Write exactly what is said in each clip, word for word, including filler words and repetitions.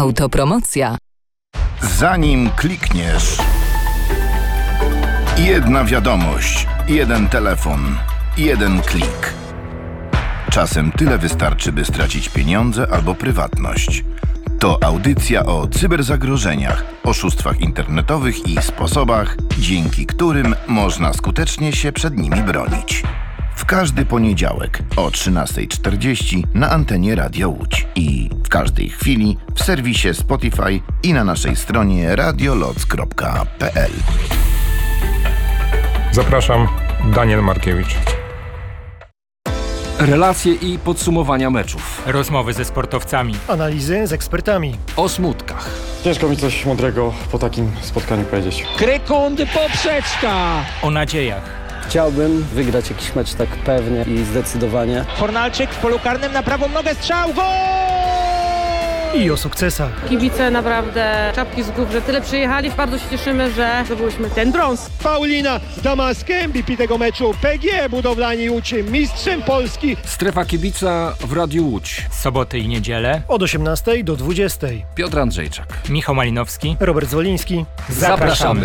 Autopromocja. Zanim klikniesz, jedna wiadomość, jeden telefon, jeden klik. Czasem tyle wystarczy, by stracić pieniądze albo prywatność. To audycja o cyberzagrożeniach, oszustwach internetowych i sposobach, dzięki którym można skutecznie się przed nimi bronić. W każdy poniedziałek o trzynasta czterdzieści na antenie Radio Łódź i w każdej chwili w serwisie Spotify i na naszej stronie radioloc kropka p l. Zapraszam, Daniel Markiewicz. Relacje i podsumowania meczów. Rozmowy ze sportowcami. Analizy z ekspertami. O smutkach. Ciężko mi coś mądrego po takim spotkaniu powiedzieć. Krykundy poprzeczka! O nadziejach. Chciałbym wygrać jakiś mecz tak pewnie i zdecydowanie. Fornalczyk w polu karnym na prawą nogę, strzał, gol! I o sukcesach. Kibice naprawdę czapki z głów, że tyle przyjechali. Bardzo się cieszymy, że zdobyliśmy ten brąz. Paulina Damask, M V P tego meczu. P G Budowlani Łódź, mistrzem Polski. Strefa kibica w Radiu Łódź. Soboty i niedzielę. Od osiemnastej do dwudziestej. Piotr Andrzejczak. Michał Malinowski. Robert Zwoliński. Zapraszamy. Zapraszamy.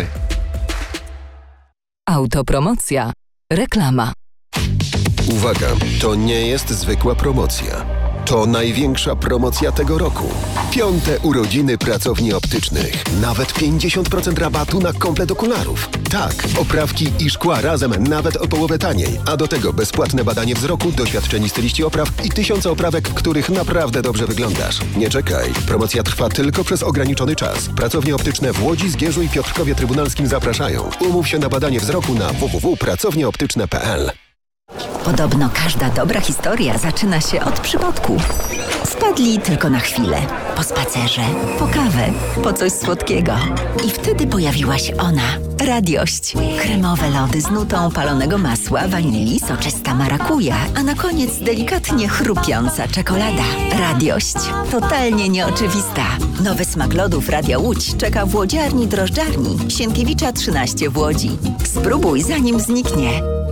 Autopromocja. Reklama. Uwaga, to nie jest zwykła promocja. To największa promocja tego roku. Piąte urodziny pracowni optycznych. Nawet pięćdziesiąt procent rabatu na komplet okularów. Tak, oprawki i szkła razem nawet o połowę taniej. A do tego bezpłatne badanie wzroku, doświadczeni styliści opraw i tysiące oprawek, w których naprawdę dobrze wyglądasz. Nie czekaj. Promocja trwa tylko przez ograniczony czas. Pracownie optyczne w Łodzi, Zgierzu i Piotrkowie Trybunalskim zapraszają. Umów się na badanie wzroku na w w w kropka pracownie optyczne kropka p l. Podobno każda dobra historia zaczyna się od przypadku. Wpadli tylko na chwilę. Po spacerze, po kawę, po coś słodkiego. I wtedy pojawiła się ona. Radiość. Kremowe lody z nutą palonego masła, wanilii, soczysta marakuja, a na koniec delikatnie chrupiąca czekolada. Radiość. Totalnie nieoczywista. Nowy smak lodów Radia Łódź czeka w łodziarni drożdżarni Sienkiewicza trzynaście w Łodzi. Spróbuj zanim zniknie.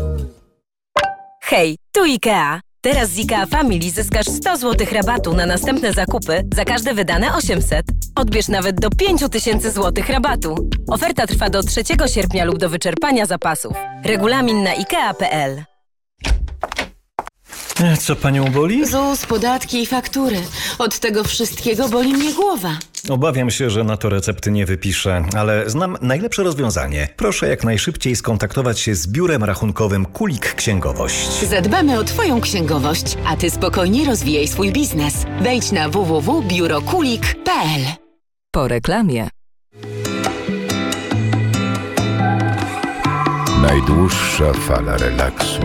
Hej, tu IKEA. Teraz z IKEA Family zyskasz sto złotych rabatu na następne zakupy za każde wydane osiemset. Odbierz nawet do pięć tysięcy złotych rabatu. Oferta trwa do trzeciego sierpnia lub do wyczerpania zapasów. Regulamin na ikea kropka p l. Co panią boli? Z U S, podatki i faktury. Od tego wszystkiego boli mnie głowa. Obawiam się, że na to recepty nie wypiszę, ale znam najlepsze rozwiązanie. Proszę jak najszybciej skontaktować się z biurem rachunkowym Kulik Księgowość. Zadbamy o twoją księgowość, a ty spokojnie rozwijaj swój biznes. Wejdź na w w w kropka biuro kulik kropka p l. Po reklamie. Najdłuższa fala relaksu.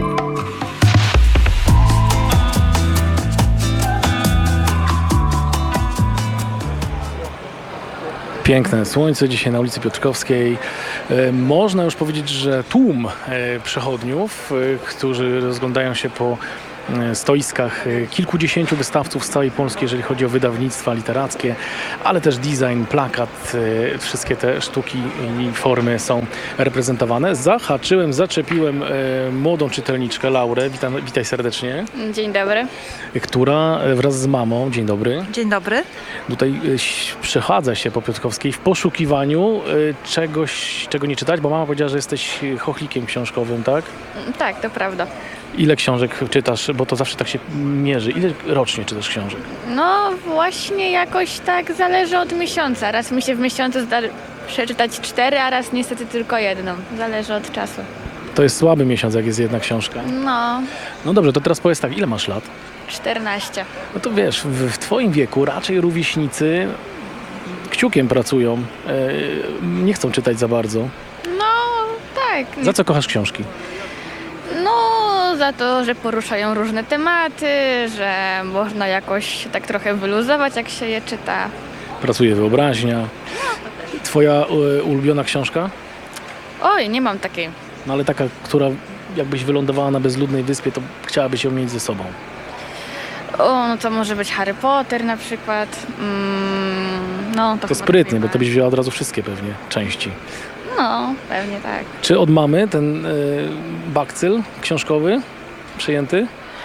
Piękne słońce dzisiaj na ulicy Piotrkowskiej. E, można już powiedzieć, że tłum e, przechodniów, e, którzy rozglądają się po e, stoiskach e, kilkudziesięciu wystawców z całej Polski, jeżeli chodzi o wydawnictwa literackie, ale też design, plakat, e, wszystkie te sztuki i formy są reprezentowane. Zahaczyłem, zaczepiłem e, młodą czytelniczkę Laurę, witam, witaj serdecznie. Dzień dobry. Która wraz z mamą, dzień dobry. Dzień dobry. Tutaj przechadza się po Piotrkowskiej w poszukiwaniu czegoś, czego nie czytać, bo mama powiedziała, że jesteś chochlikiem książkowym, tak? Tak, to prawda. Ile książek czytasz, bo to zawsze tak się mierzy. Ile rocznie czytasz książek? No właśnie jakoś tak zależy od miesiąca. Raz mi się w miesiącu zda przeczytać cztery, a raz niestety tylko jedną. Zależy od czasu. To jest słaby miesiąc, jak jest jedna książka. No. No dobrze, to teraz powiedz tak, ile masz lat? czternaście. No to wiesz, w, w twoim wieku raczej rówieśnicy kciukiem pracują, e, nie chcą czytać za bardzo. No, tak. Za co kochasz książki? No, za to, że poruszają różne tematy, że można jakoś tak trochę wyluzować, jak się je czyta. Pracuje wyobraźnia. Twoja e, ulubiona książka? Oj, nie mam takiej. No ale taka, która jakbyś wylądowała na bezludnej wyspie, to chciałabyś ją mieć ze sobą. O, no to może być Harry Potter na przykład. Mm, no, to to sprytnie, bo to byś wzięła od razu wszystkie pewnie części. No, pewnie tak. Czy od mamy ten y, bakcyl książkowy przyjęty?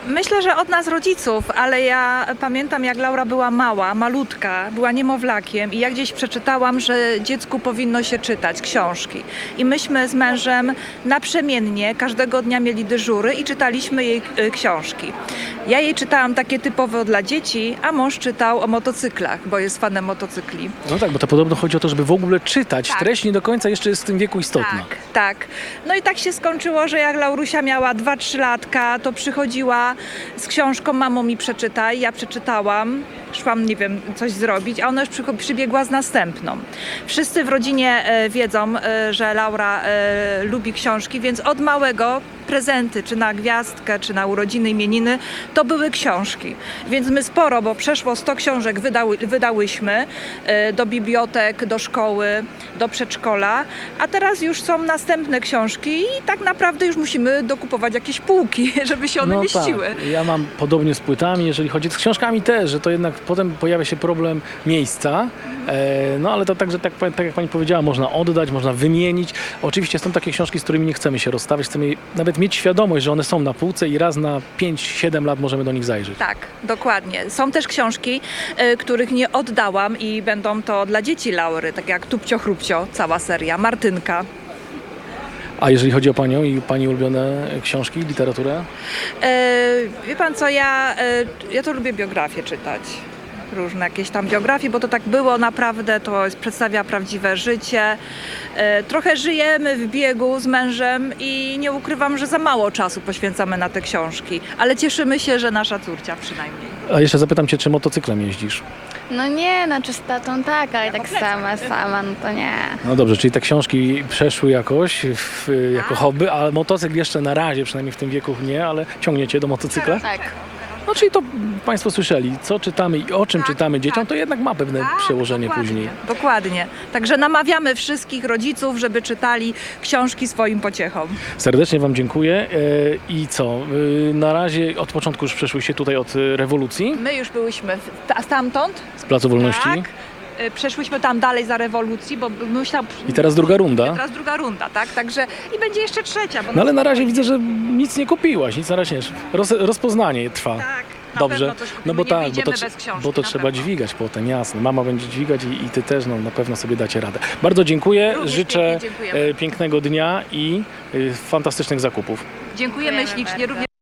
Myślę, że od nas rodziców, ale ja pamiętam, jak Laura była mała, malutka, była niemowlakiem i ja gdzieś przeczytałam, że dziecku powinno się czytać książki. I myśmy z mężem naprzemiennie każdego dnia mieli dyżury i czytaliśmy jej y, książki. Ja jej czytałam takie typowo dla dzieci, a mąż czytał o motocyklach, bo jest fanem motocykli. No tak, bo to podobno chodzi o to, żeby w ogóle czytać. Tak. Treść nie do końca jeszcze jest w tym wieku istotna. Tak, tak. No i tak się skończyło, że jak Laurusia miała dwa trzy latka, to przychodziła z książką, mamo mi przeczytaj, ja przeczytałam, szłam, nie wiem, coś zrobić, a ona już przy, przybiegła z następną. Wszyscy w rodzinie e, wiedzą, e, że Laura e, lubi książki, więc od małego prezenty, czy na gwiazdkę, czy na urodziny, imieniny, to były książki. Więc my sporo, bo przeszło sto książek wydały, wydałyśmy e, do bibliotek, do szkoły, do przedszkola, a teraz już są następne książki i tak naprawdę już musimy dokupować jakieś półki, żeby się one no mieściły. Tak. Ja mam podobnie z płytami, jeżeli chodzi z książkami też, że to jednak potem pojawia się problem miejsca, e, no ale to także, tak, tak jak pani powiedziała, można oddać, można wymienić. Oczywiście są takie książki, z którymi nie chcemy się rozstawiać, chcemy nawet mieć świadomość, że one są na półce i raz na pięć siedem lat możemy do nich zajrzeć. Tak, dokładnie. Są też książki, y, których nie oddałam i będą to dla dzieci Laury, tak jak Tupcio Chrupcio, cała seria, Martynka. A jeżeli chodzi o panią i pani ulubione książki, literaturę? E, wie pan co, ja, e, ja to lubię biografię czytać. Różne jakieś tam biografie, bo to tak było naprawdę, to jest, przedstawia prawdziwe życie. E, trochę żyjemy w biegu z mężem i nie ukrywam, że za mało czasu poświęcamy na te książki, ale cieszymy się, że nasza córcia przynajmniej. A jeszcze zapytam cię, czy motocyklem jeździsz? No nie, no czy z tatą tak, ale tak sama, sama, no to nie. No dobrze, czyli te książki przeszły jakoś w, jako hobby, a motocykl jeszcze na razie, przynajmniej w tym wieku nie, ale ciągniecie do motocykla? Tak. No czyli to państwo słyszeli, co czytamy i o czym tak, czytamy dzieciom, tak. to jednak ma pewne tak, przełożenie dokładnie, później. Dokładnie. Także namawiamy wszystkich rodziców, żeby czytali książki swoim pociechom. Serdecznie wam dziękuję i co, na razie od początku już przeszłyście tutaj od rewolucji? My już byłyśmy w, a stamtąd? Z Placu Wolności? Tak. Przeszłyśmy tam dalej za rewolucji, bo myślałam... I teraz druga runda? Teraz druga runda, tak? Także i będzie jeszcze trzecia. Bo no ale na razie widzę, że nic nie kupiłaś, nic na razie nie. Roz, rozpoznanie trwa. Tak. Dobrze, no bo tak, bo to, książki, bo to trzeba pewno. dźwigać potem, jasne. Mama będzie dźwigać i, i ty też, no na pewno sobie dacie radę. Bardzo dziękuję, Również życzę pięknego dnia i fantastycznych zakupów. Dziękujemy ślicznie. Również